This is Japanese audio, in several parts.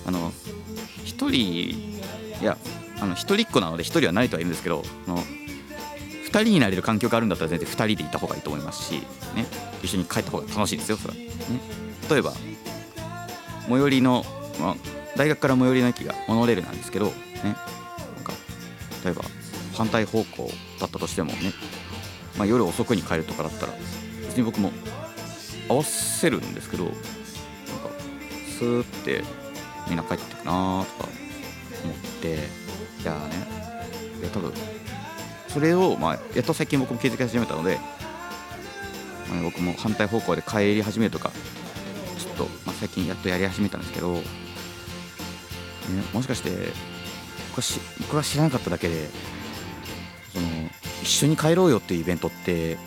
一人いや一人っ子なので一人はないとはいるんですけど、二人になれる環境があるんだったら全然二人でいた方がいいと思いますし、ね、一緒に帰った方が楽しいですよそれは、ね、例えば最寄りの、大学から最寄りの駅がモノレールなんですけど、ね、なんか例えば反対方向だったとしてもね、夜遅くに帰るとかだったら別に僕も合わせるんですけど、なんかスーってみんな帰ってくなーとか思って、いや多分それをやっと最近僕も気づき始めたので、僕も反対方向で帰り始めるとかちょっと、最近やっとやり始めたんですけど、もしかして僕が知らなかっただけで一緒に帰ろうよっていうイベントって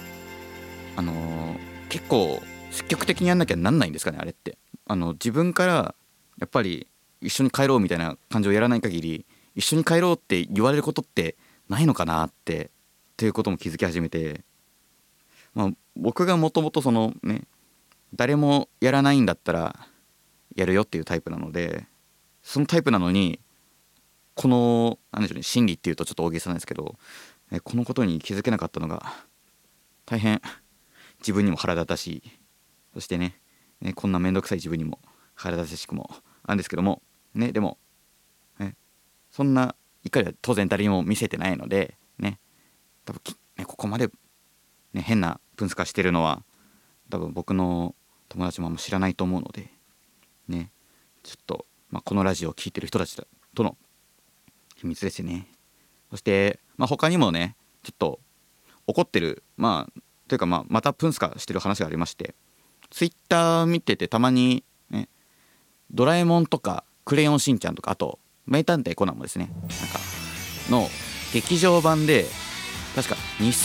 結構積極的にやんなきゃなんないんですかね、あれって。自分からやっぱり一緒に帰ろうみたいな感じをやらない限り一緒に帰ろうって言われることってないのかなっていうことも気づき始めて、僕がもともと誰もやらないんだったらやるよっていうタイプなので、そのタイプなのにこのなんでしょうね、心理っていうとちょっと大げさなんですけど、このことに気づけなかったのが大変自分にも腹立たしい、そしてねこんなめんどくさい自分にも腹立たしくもあるんですけどもね、でもそんな怒りは当然誰にも見せてないのでね、多分ここまで、変なプンスカしてるのは多分僕の友達もあんま知らないと思うのでね、ちょっと、このラジオを聴いてる人たちとの秘密ですね。そして、他にもねちょっと怒ってるというかまたプンスカしてる話がありまして、ツイッター見ててたまにねドラえもんとかクレヨンしんちゃんとか、あと名探偵コナンもですねの劇場版で確か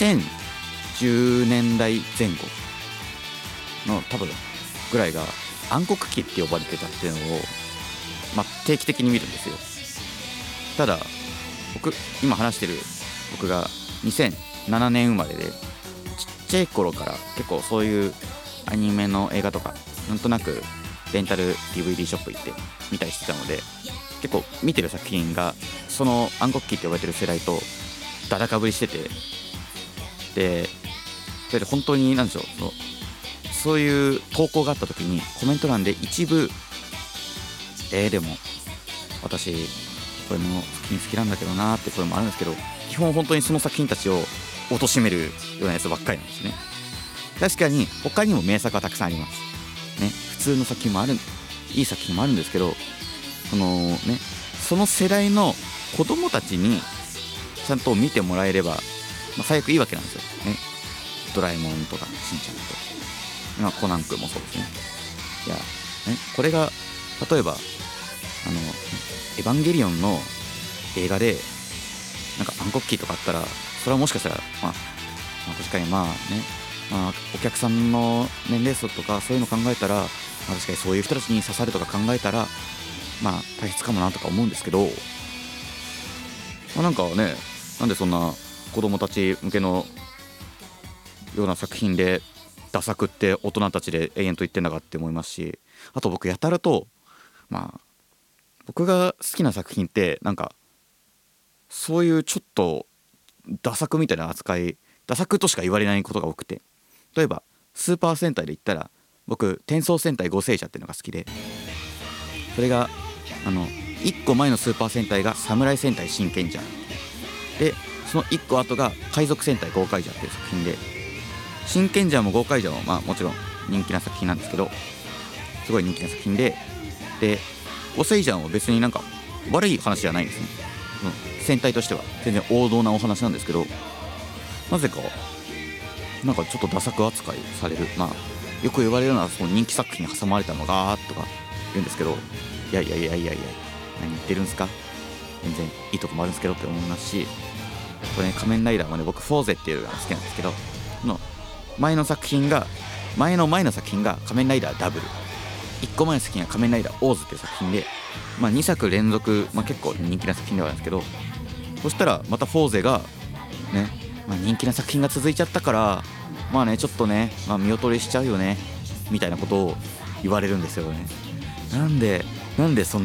2010年代前後の多分ぐらいが暗黒期って呼ばれてたっていうのを、定期的に見るんですよ。ただ今話してる僕が2007年生まれで、ちっちゃい頃から結構そういうアニメの映画とかなんとなくレンタル DVD ショップ行って見たりしてたので、結構見てる作品がその暗黒期って呼ばれてる世代とダダかぶりしてて、でそれで本当に何でしょう、そういう投稿があった時にコメント欄で一部でも私これの作品好きなんだけどなーって声もあるんですけど、基本本当にその作品たちを貶めるようなやつばっかりなんですね。確かに他にも名作はたくさんありますね。普通の作品もある、いい作品もあるんですけど、その世代の子供たちにちゃんと見てもらえれば、最悪いいわけなんですよね。ドラえもんとかしんちゃんと、コナン君もそうですね。いやこれが例えばエヴァンゲリオンの映画で暗黒期とかあったら、それはもしかしたら確かにお客さんの年齢層とかそういうの考えたら、確かにそういう人たちに刺さるとか考えたら大切かもなとか思うんですけど、なんでそんな子供たち向けのような作品でダサくって大人たちで永遠と言ってんだかって思いますし、あと僕やたらと僕が好きな作品ってそういうちょっとダサくみたいな扱い、ダサくとしか言われないことが多くて、例えばスーパー戦隊で言ったら僕転送戦隊ゴ聖者っていうのが好きで、それが1個前のスーパー戦隊が侍戦隊真剣者で、その1個後が海賊戦隊ゴーカイジャーっていう作品で、真剣者もゴーカイジャーももちろん人気な作品なんですけど、すごい人気な作品でゴセイジャーも別に悪い話じゃないんですね。戦隊としては全然王道なお話なんですけど、なぜかちょっとダサく扱いされる、よく言われるのはその人気作品に挟まれたのがとか言うんですけど、いや何言ってるんですか、全然いいとこもあるんですけどって思いますし、これ仮面ライダーもね、僕フォーゼっていうのが好きなんですけど、その前の作品が仮面ライダーダブル、1個前の作品が仮面ライダーオーズっていう作品で、2作連続、結構人気な作品ではあるんですけど、そしたらまたフォーゼがね、人気な作品が続いちゃったからちょっとね、見劣りしちゃうよねみたいなことを言われるんですよね。なんでそん